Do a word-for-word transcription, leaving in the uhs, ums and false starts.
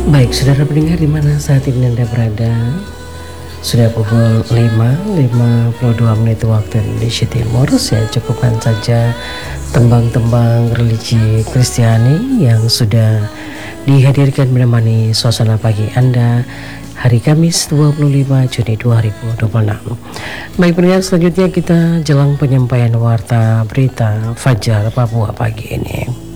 Baik, saudara pendengar di mana saat ini Anda berada? Sudah pukul lima lima puluh dua menit waktu Indonesia Timur. Saya cukupkan saja tembang-tembang religi Kristiani yang sudah dihadirkan menemani suasana pagi Anda hari Kamis dua puluh lima Juni dua ribu dua puluh enam. Baik pendengar, selanjutnya kita jelang penyampaian warta berita Fajar Papua pagi ini.